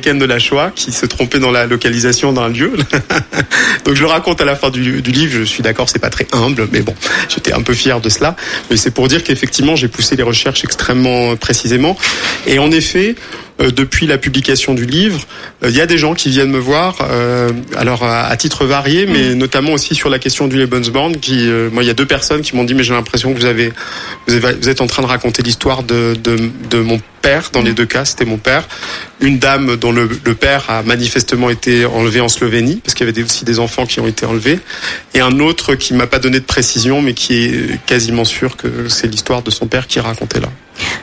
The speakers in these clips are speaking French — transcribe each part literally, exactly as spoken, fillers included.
américaine de la Shoah qui se trompait dans la localisation d'un lieu. Donc je le raconte à la fin du, du livre. Je suis d'accord, c'est pas très humble, mais bon, j'étais un peu fier de cela. Mais c'est pour dire qu'effectivement, j'ai poussé les recherches extrêmement précisément. Et en effet, euh, depuis la publication du livre, il euh, y a des gens qui viennent me voir, euh, alors à, à titre varié, mais mmh. notamment aussi sur la question du Lebensborn. Qui, euh, moi, il y a deux personnes qui m'ont dit, mais j'ai l'impression que vous avez, vous avez, vous êtes en train de raconter l'histoire de, de, de mon père. Dans les deux cas, c'était mon père. Une dame dont le, le père a manifestement été enlevé en Slovénie, parce qu'il y avait aussi des enfants qui ont été enlevés, et un autre qui m'a pas donné de précision, mais qui est quasiment sûr que c'est l'histoire de son père qui est racontée là.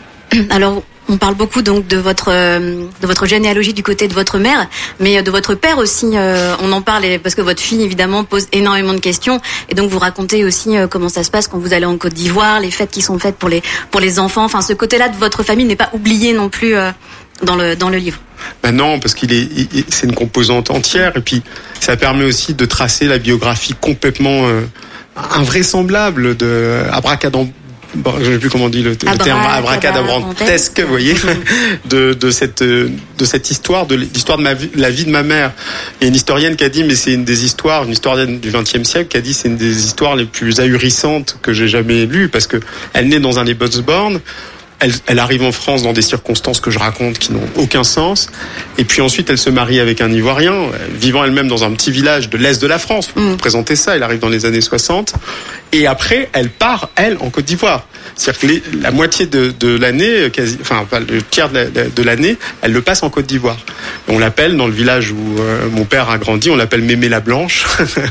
Alors, on parle beaucoup donc de votre euh, de votre généalogie du côté de votre mère, mais de votre père aussi. Euh, on en parle parce que votre fille évidemment pose énormément de questions, et donc vous racontez aussi euh, comment ça se passe quand vous allez en Côte d'Ivoire, les fêtes qui sont faites pour les pour les enfants. Enfin, ce côté-là de votre famille n'est pas oublié non plus euh, dans le dans le livre. Ben non, parce qu'il est, il, c'est une composante entière, et puis ça permet aussi de tracer la biographie complètement euh, invraisemblable de abracadabra. Bon, je ne sais plus comment on dit le, le Abra, terme abracadabrantesque, vous voyez, de, de cette, de cette histoire, de l'histoire de ma vie, la vie de ma mère. Il y a une historienne qui a dit, mais c'est une des histoires, une historienne du vingtième siècle qui a dit, c'est une des histoires les plus ahurissantes que j'ai jamais lues, parce que elle naît dans un Lebensborn. Elle, elle arrive en France dans des circonstances que je raconte qui n'ont aucun sens. Et puis ensuite, elle se marie avec un Ivoirien, vivant elle-même dans un petit village de l'Est de la France. Faut vous présenter ça. Elle arrive dans les années soixante. Et après, elle part, elle, en Côte d'Ivoire. C'est-à-dire que les, la moitié de, de l'année, quasi, enfin, pas le tiers de, la, de l'année, elle le passe en Côte d'Ivoire. Et on l'appelle, dans le village où euh, mon père a grandi, on l'appelle Mémé la Blanche.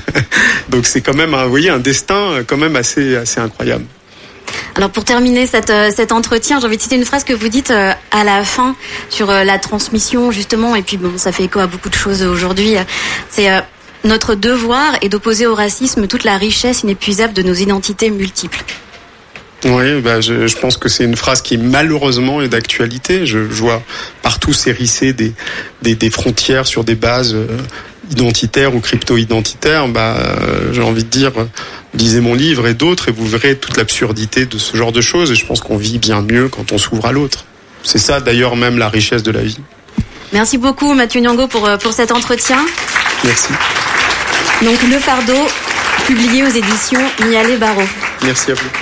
Donc c'est quand même, un, vous voyez, un destin quand même assez, assez incroyable. Alors pour terminer cette, cet entretien, j'ai envie de citer une phrase que vous dites euh, à la fin sur euh, la transmission justement, et puis bon, ça fait écho à beaucoup de choses aujourd'hui. C'est euh, notre devoir est d'opposer au racisme toute la richesse inépuisable de nos identités multiples. Oui, bah je, je pense que c'est une phrase qui malheureusement est d'actualité. Je, je vois partout s'hérisser des, des, des frontières sur des bases euh, identitaires ou crypto-identitaires. Bah, euh, j'ai envie de dire, lisez mon livre et d'autres, et vous verrez toute l'absurdité de ce genre de choses. Et je pense qu'on vit bien mieux quand on s'ouvre à l'autre. C'est ça d'ailleurs même la richesse de la vie. Merci beaucoup Mathieu Nyongo pour, pour cet entretien. Merci. Donc Le Fardeau, publié aux éditions Mialet Barreau. Merci à vous.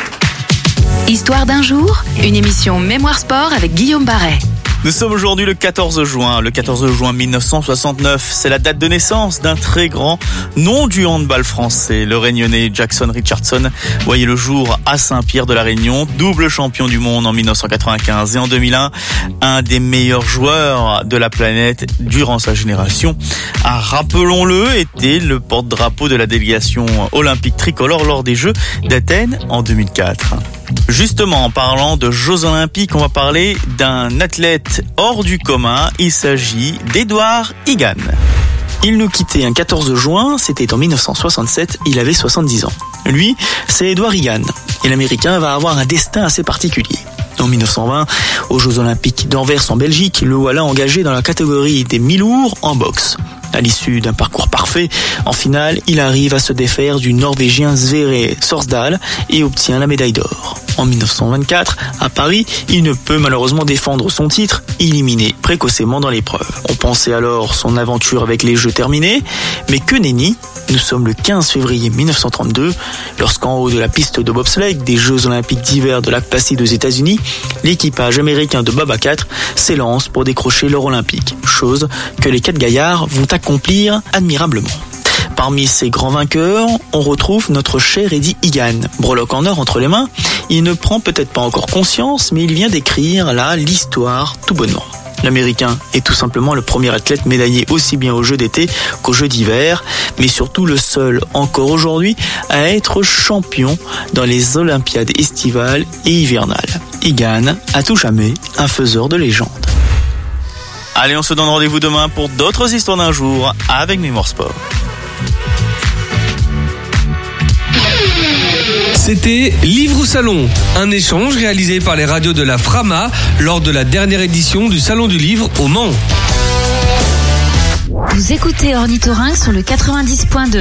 Histoire d'un jour, une émission Mémoire Sport avec Guillaume Barret. Nous sommes aujourd'hui le quatorze juin, le quatorze juin mille neuf cent soixante-neuf. C'est la date de naissance d'un très grand nom du handball français. Le Réunionnais Jackson Richardson voyait le jour à Saint-Pierre de la Réunion, double champion du monde en mille neuf cent quatre-vingt-quinze et en deux mille un, un des meilleurs joueurs de la planète durant sa génération. Ah, rappelons-le, était le porte-drapeau de la délégation olympique tricolore lors des Jeux d'Athènes en deux mille quatre. Justement, en parlant de Jeux Olympiques, on va parler d'un athlète hors du commun. Il s'agit d'Edouard Higan. Il nous quittait un quatorze juin, c'était en mille neuf cent soixante-sept, il avait soixante-dix ans. Lui, c'est Edouard Higan, et l'Américain va avoir un destin assez particulier. En mille neuf cent vingt, aux Jeux Olympiques d'Anvers en Belgique, le voilà engagé dans la catégorie des mi-lourds en boxe. À l'issue d'un parcours parfait, en finale, il arrive à se défaire du Norvégien Sverre Sorsdal et obtient la médaille d'or. En mille neuf cent vingt-quatre, à Paris, il ne peut malheureusement défendre son titre, éliminé précocement dans l'épreuve. On pensait alors son aventure avec les Jeux terminés, mais que nenni, nous sommes le quinze février mille neuf cent trente-deux, lorsqu'en haut de la piste de bobsleigh des Jeux Olympiques d'hiver de Lac Placide aux États-Unis, l'équipage américain de Bob à quatre s'élance pour décrocher l'or olympique, chose que les quatre gaillards vont accomplir admirablement. Parmi ces grands vainqueurs, on retrouve notre cher Eddie Higan. Breloque en or entre les mains, il ne prend peut-être pas encore conscience, mais il vient d'écrire là l'histoire tout bonnement. L'Américain est tout simplement le premier athlète médaillé aussi bien aux Jeux d'été qu'aux Jeux d'hiver, mais surtout le seul encore aujourd'hui à être champion dans les Olympiades estivales et hivernales. Higan, à tout jamais, un faiseur de légende. Allez, on se donne rendez-vous demain pour d'autres histoires d'un jour avec Mémoire Sport. C'était Livre ou Salon, un échange réalisé par les radios de la Frama lors de la dernière édition du Salon du Livre au Mans. Vous écoutez Ornithorynque sur le quatre-vingt-dix point deux.